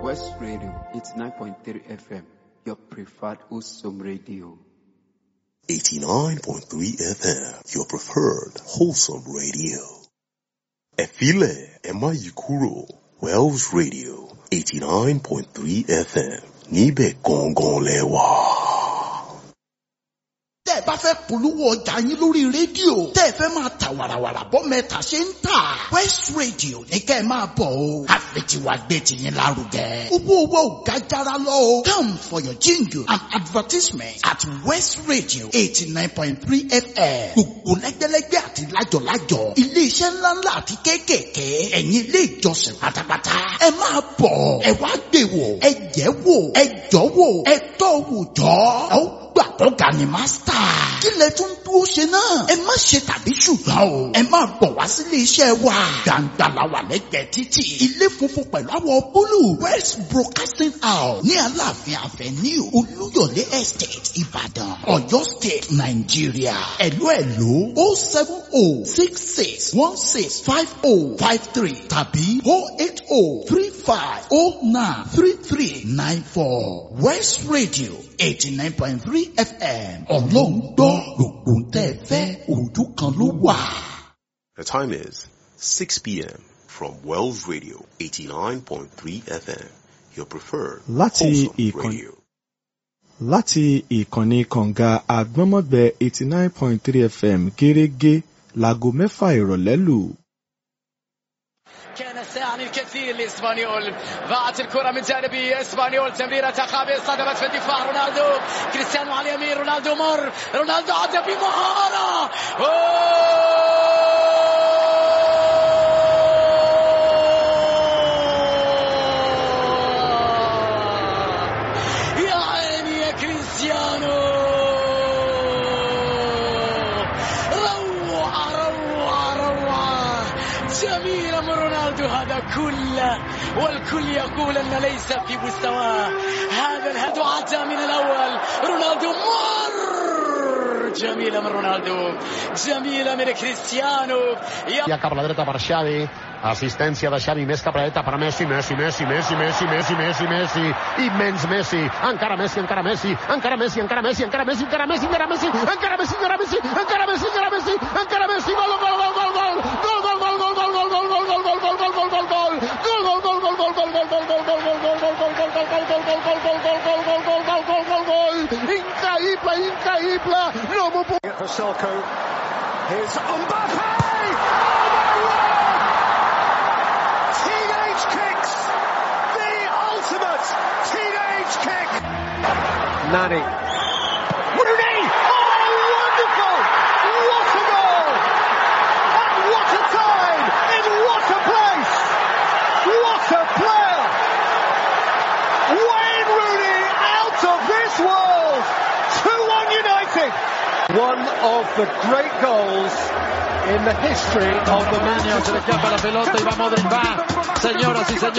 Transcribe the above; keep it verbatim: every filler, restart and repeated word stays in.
West Radio, eighty-nine point three F M, your preferred wholesome radio. eighty-nine point three F M, your preferred wholesome radio. Efile Emma Yikuro, Wells Radio, eighty-nine point three F M, Nibe Gongon Lewa. Tẹ́ ẹ bá fẹ́ polówó ọjà yín lórí rédíò, tẹ́ ẹ fẹ́ máa ta wàràwàrà bọ́ mẹ́ta ṣe ń tà. West Radio ní kẹ́ ẹ máa bọ̀ o. Àfẹ̀tiwa gbé tiyín lárugẹ. Owó owó ò ga jára lọ o. Come for your jingle and advertisement at West Radio eighty-nine point three F M. Gbogbo lẹ́gbẹ́lẹ́gbẹ́ àti lájọ̀lájọ̀. Ilé-iṣẹ́ ńláńlá àti kéékèèké. Ẹ̀yin ilé ìjọsìn pátápátá. Ẹ máa bọ̀. Ẹ wá gbé wò. Ẹ jẹ́ wò. Ẹ jọ́ wò. Ẹ tọ́ wò jọ́. Ẹ gbà tọ́ga ni mástà. Kí lẹ tún dúró ṣe náà? Ẹ má ṣe tàbí ṣùgbọ́n o. Ẹ máa bọ̀ wá sílé iṣẹ́ wa. Gbàǹgbà la wà lẹ́gbẹ̀ẹ́ títì. Ilé funfun pẹ̀lú àwọ̀ búlù. West Broadcasting House ní Aláàfin Avenue Olúyọ̀lé Estate Ìbàdàn, Ọ̀yọ́ State, Nàìjíríà. Ẹ̀lú ẹ̀lú o seven o six six one six five o five three tàbí o eight o three five o nine three three nine four. West Radio eighty-nine point three F M. Ọlọ́run gbọ́ gbogbo tẹ́ ẹ fẹ́ ojú kan ló wà. The time is six p.m. from Wells Radio, eighty-nine point three F M, your preferred láti wholesome ìkànnì radio. láti ìkànnì kànga àgbọ́nmọ́gbẹ́ eighty-nine point three F M gẹ́rẹ́gẹ́ láago mẹ́fà ìrọ̀lẹ́ lù. كان ساعي الكثير لإسبانيول. ضاعت الكرة من جانب إسبانيول. تمريرة خابئة صدمت في الدفاع. رونالدو كريستيانو على اليمين. رونالدو مر. رونالدو عدى بمهارة. يا عيني يا كريستيانو. روعة روعة روعة جميلة من رونالدو. هذا كله والكل يقول أن ليس في مستواه. هذا الهدف عدى من الأول. رونالدو مر. جميلة من رونالدو. جميلة من كريستيانو. Ja cap a la dreta per Xavi. Assistència de Xavi, més cap a la dreta per Messi, Messi, Messi, Messi, Messi, Messi, Messi, Messi, immens Messi, encara Messi, encara Messi, encara Messi, encara Messi, encara Messi, encara Messi, encara Messi, encara Messi, encara Messi, encara Messi, encara Messi, encara Messi, gol, gol, gol, gol, gol, gol, gol, gol, gol, gol, gol, gol, gol, gol, gol, gol, gol, gol, gol, increïble, increïble, no m'ho puc... For Selko, here's Mbappé! Teenage kicks! The ultimate teenage kick! Nani. Rooney! Oh, wonderful! What a goal! And what a time! In what a place! What a player! Wayne Rooney out of this world! two one United! One of the great goals in the history of the Man United. Se le escapa la pelota y va Modric. Va, señoras y señores.